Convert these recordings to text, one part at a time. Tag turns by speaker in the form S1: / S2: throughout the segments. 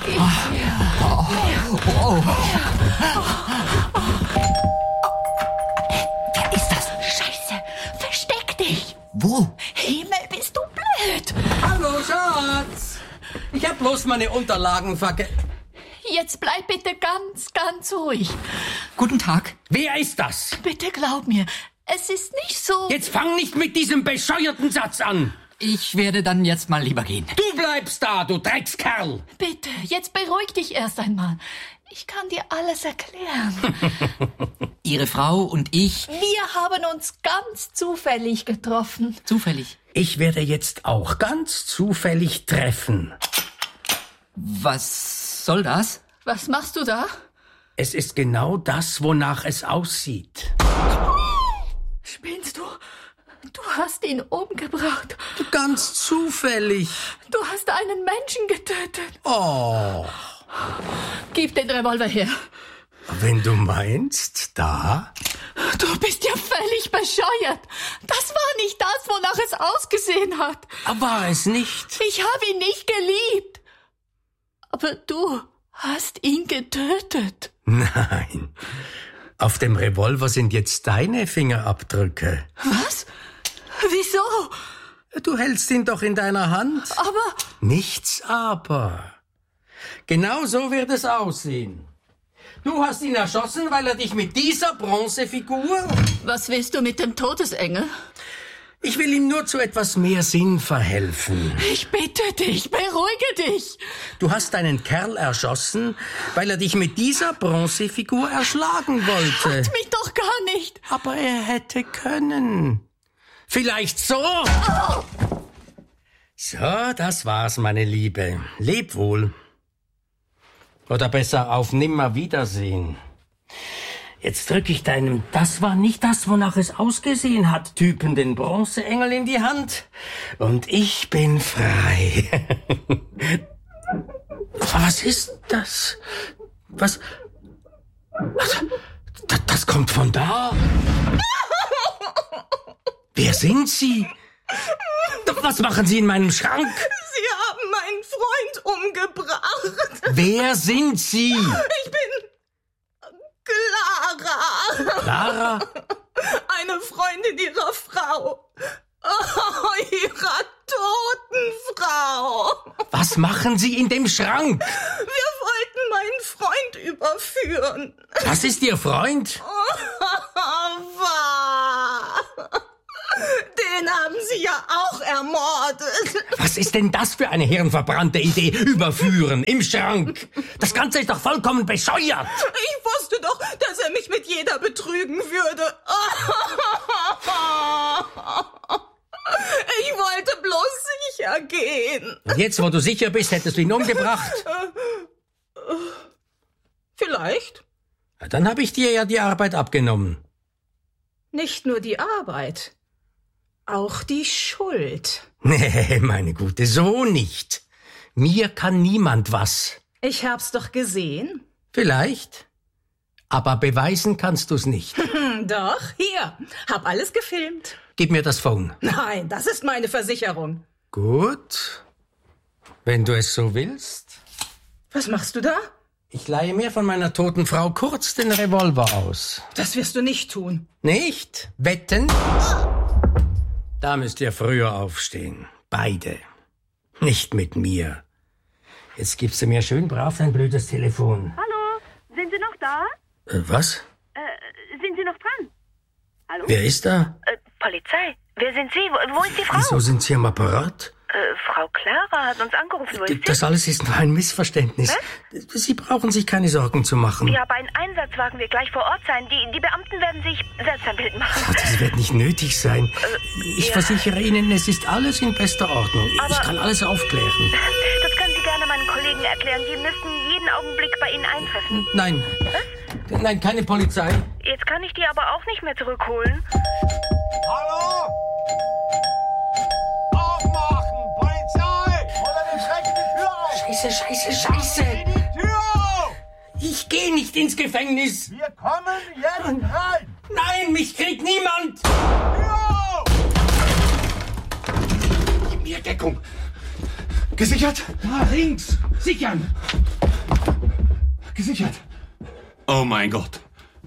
S1: Wer ist das? Scheiße, versteck dich.
S2: Wo?
S1: Himmel, bist du blöd.
S3: Hallo, Schatz. Ich hab bloß meine Unterlagen
S1: Jetzt bleib bitte ganz, ganz ruhig.
S2: Guten Tag.
S3: Wer ist das?
S1: Bitte glaub mir, es ist nicht so...
S3: Jetzt fang nicht mit diesem bescheuerten Satz an.
S2: Ich werde dann jetzt mal lieber gehen.
S3: Du bleibst da, du Dreckskerl.
S1: Bitte, jetzt beruhig dich erst einmal. Ich kann dir alles erklären.
S2: Ihre Frau und ich...
S1: Wir haben uns ganz zufällig getroffen.
S2: Zufällig.
S3: Ich werde jetzt auch ganz zufällig treffen.
S2: Was soll das?
S1: Was machst du da?
S3: Es ist genau das, wonach es aussieht.
S1: Spinnst du? Du hast ihn umgebracht.
S3: Ganz zufällig.
S1: Du hast einen Menschen getötet.
S3: Oh,
S1: Gib den Revolver her.
S3: wenn du meinst, da.
S1: Du bist ja völlig bescheuert. Das war nicht das, wonach es ausgesehen hat.
S3: War es nicht.
S1: Ich habe ihn nicht geliebt. Aber du hast ihn getötet.
S3: Nein. Auf dem Revolver sind jetzt deine Fingerabdrücke.
S1: Was? Wieso?
S3: Du hältst ihn doch in deiner Hand.
S1: Aber...
S3: Nichts aber. Genau so wird es aussehen. Du hast ihn erschossen, weil er dich mit dieser Bronzefigur...
S1: Was willst du mit dem Todesengel?
S3: Ich will ihm nur zu etwas mehr Sinn verhelfen.
S1: Ich bitte dich, beruhige dich.
S3: Du hast einen Kerl erschossen, weil er dich mit dieser Bronzefigur erschlagen wollte.
S1: Hat mich doch gar nicht.
S3: Aber er hätte können. Vielleicht so. So, das war's, meine Liebe. Leb wohl. Oder besser auf Nimmerwiedersehen. Jetzt drücke ich deinem "Das war nicht das, wonach es ausgesehen hat" Typen den Bronzeengel in die Hand. Und ich bin frei. Was ist das? Was? Das kommt von da. Wer sind Sie? Was machen Sie in meinem Schrank?
S4: Sie haben meinen Freund umgebracht.
S3: Wer sind Sie?
S4: Ich bin Clara.
S3: Clara?
S4: Eine Freundin Ihrer Frau. Oh, Ihrer toten Frau.
S3: Was machen Sie in dem Schrank?
S4: Wir wollten meinen Freund überführen.
S3: Das ist Ihr Freund?
S4: Wahr. Den haben Sie ja auch ermordet.
S3: Was ist denn das für eine hirnverbrannte Idee? Überführen im Schrank. Das Ganze ist doch vollkommen bescheuert.
S4: Ich wusste doch, dass er mich mit jeder betrügen würde. Ich wollte bloß sicher gehen.
S3: Und jetzt, wo du sicher bist, hättest du ihn umgebracht.
S4: Vielleicht.
S3: Na, dann habe ich dir ja die Arbeit abgenommen.
S4: Nicht nur die Arbeit, auch die Schuld.
S3: Nee, meine Gute, so nicht. Mir kann niemand was.
S4: Ich hab's doch gesehen.
S3: Vielleicht. Aber beweisen kannst du's nicht.
S4: Doch, hier, hab alles gefilmt.
S3: Gib mir das Phone.
S4: Nein, das ist meine Versicherung.
S3: Gut. Wenn du es so willst.
S4: Was machst du da?
S3: Ich leihe mir von meiner toten Frau kurz den Revolver aus.
S4: Das wirst du nicht tun.
S3: Nicht? Wetten? Da müsst ihr früher aufstehen. Beide. Nicht mit mir. Jetzt gibst du mir schön brav dein blödes Telefon.
S5: Hallo, sind Sie noch da?
S3: Was?
S5: Sind Sie noch dran? Hallo?
S3: Wer ist da?
S5: Polizei. Wer sind Sie? Wo ist die Frau?
S3: Wieso sind Sie am Apparat?
S5: Frau Clara hat uns angerufen. Wo ist sie?
S3: Das alles ist nur ein Missverständnis.
S5: Was?
S3: Sie brauchen sich keine Sorgen zu machen.
S5: Ja, bei einem Einsatzwagen wird gleich vor Ort sein. Die Beamten werden sich selbst ein Bild machen.
S3: Das wird nicht nötig sein. Ich versichere Ihnen, es ist alles in bester Ordnung. Ich
S5: Aber-
S3: kann alles aufklären.
S5: Das können Sie gerne meinen Kollegen erklären. Die müssten jeden Augenblick bei Ihnen eintreffen.
S3: Nein. Nein, keine Polizei.
S5: Jetzt kann ich die aber auch nicht mehr zurückholen.
S6: Hallo? Aufmachen! Polizei! Oder wir schrecken die Tür auf!
S3: Scheiße.
S6: Die Tür auf!
S3: Ich gehe nicht ins Gefängnis.
S6: Wir kommen jetzt rein!
S3: Nein, mich kriegt niemand.
S6: Tür auf!
S7: Gib mir Deckung. Gesichert?
S3: Da links. Sichern.
S6: Gesichert.
S7: Oh mein Gott.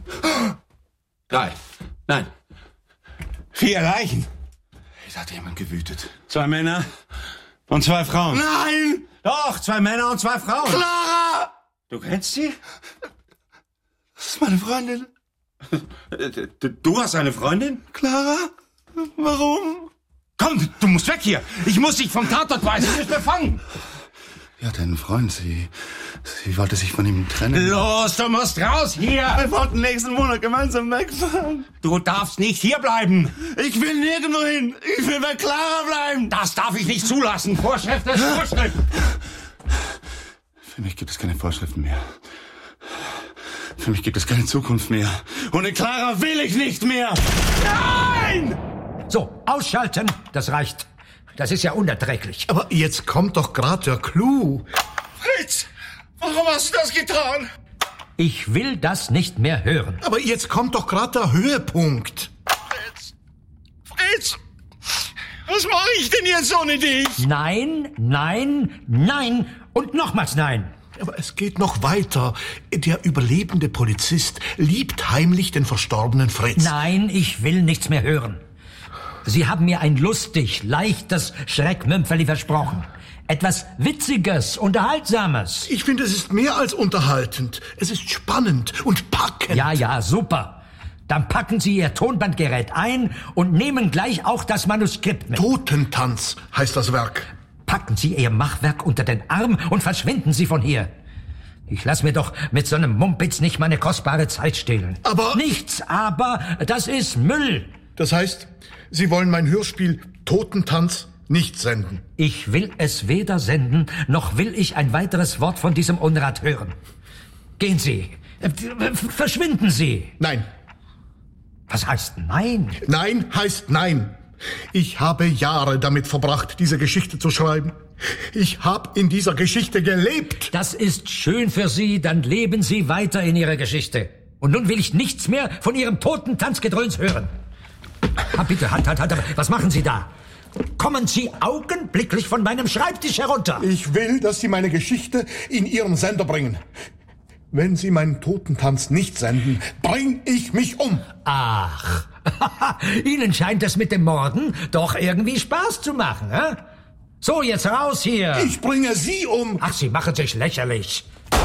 S7: 3. Nein. 4 Leichen. Da hat jemand gewütet. 2 Männer und 2 Frauen.
S6: Nein!
S7: Doch, 2 Männer und 2 Frauen.
S6: Clara!
S7: Du kennst sie?
S6: Das ist meine Freundin.
S7: Du hast eine Freundin?
S6: Clara? Warum?
S7: Komm, du musst weg hier. Ich muss dich vom Tatort weisen. Du bist befangen.
S6: Sie hatte einen Freund. Sie wollte sich von ihm trennen.
S7: Los, du musst raus hier.
S6: Wir wollten nächsten Monat gemeinsam wegfahren.
S7: Du darfst nicht hier bleiben.
S6: Ich will nirgendwo hin. Ich will bei Clara bleiben.
S7: Das darf ich nicht zulassen. Vorschrift ist Vorschrift.
S6: Für mich gibt es keine Vorschriften mehr. Für mich gibt es keine Zukunft mehr. Und in Clara will ich nicht mehr. Nein!
S8: So, ausschalten. Das reicht. Das ist ja unerträglich.
S9: Aber jetzt kommt doch gerade der Clou.
S6: Fritz, warum hast du das getan?
S8: Ich will das nicht mehr hören.
S9: Aber jetzt kommt doch gerade der Höhepunkt.
S6: Fritz, was mache ich denn jetzt ohne dich?
S8: Nein, nein, nein und nochmals nein.
S9: Aber es geht noch weiter. Der überlebende Polizist liebt heimlich den verstorbenen Fritz.
S8: Nein, ich will nichts mehr hören. Sie haben mir ein lustig, leichtes Schreckmümpfeli versprochen. Etwas Witziges, Unterhaltsames.
S9: Ich finde, es ist mehr als unterhaltend. Es ist spannend und packend.
S8: Ja, super. Dann packen Sie Ihr Tonbandgerät ein und nehmen gleich auch das Manuskript mit.
S9: Totentanz heißt das Werk.
S8: Packen Sie Ihr Machwerk unter den Arm und verschwinden Sie von hier. Ich lass mir doch mit so einem Mumpitz nicht meine kostbare Zeit stehlen.
S9: Aber...
S8: Nichts, aber das ist Müll.
S9: Das heißt, Sie wollen mein Hörspiel Totentanz nicht senden?
S8: Ich will es weder senden, noch will ich ein weiteres Wort von diesem Unrat hören. Gehen Sie. Verschwinden Sie.
S9: Nein.
S8: Was heißt nein?
S9: Nein heißt nein. Ich habe Jahre damit verbracht, diese Geschichte zu schreiben. Ich habe in dieser Geschichte gelebt.
S8: Das ist schön für Sie, dann leben Sie weiter in Ihrer Geschichte. Und nun will ich nichts mehr von Ihrem Totentanzgedröhns hören. Bitte, Halt. Was machen Sie da? Kommen Sie augenblicklich von meinem Schreibtisch herunter.
S9: Ich will, dass Sie meine Geschichte in Ihren Sender bringen. Wenn Sie meinen Totentanz nicht senden, bring ich mich um.
S8: Ach, Ihnen scheint es mit dem Morden doch irgendwie Spaß zu machen, hä? So, jetzt raus hier.
S9: Ich bringe Sie um.
S8: Ach, Sie machen sich lächerlich.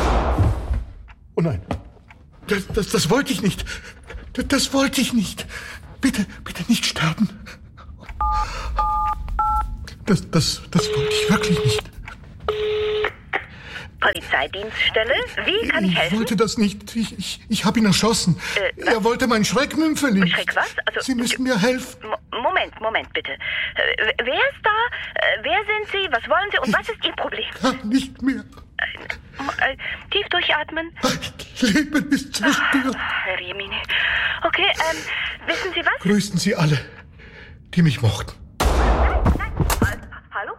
S9: Oh nein, das wollte ich nicht. Das wollte ich nicht. Bitte nicht sterben. Das wollte ich wirklich nicht.
S5: Polizeidienststelle, wie kann ich helfen?
S9: Ich wollte das nicht. Ich habe ihn erschossen. Er wollte mein Schreckmümpfeli.
S5: Schreck was? Also,
S9: Sie müssen mir helfen.
S5: Moment, bitte. Wer ist da? Wer sind Sie? Was wollen Sie? Und was ist Ihr Problem?
S9: Kann nicht mehr.
S5: Tief durchatmen.
S9: Mein Leben ist zerstört.
S5: Herr Jemine. Okay, wissen Sie was?
S9: Grüßen Sie alle, die mich mochten.
S5: Hallo?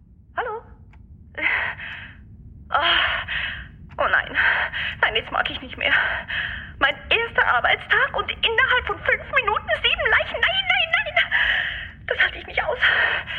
S5: Oh nein. Nein, jetzt mag ich nicht mehr. Mein erster Arbeitstag und innerhalb von 5 Minuten 7 Leichen. Nein. Das halte ich nicht aus.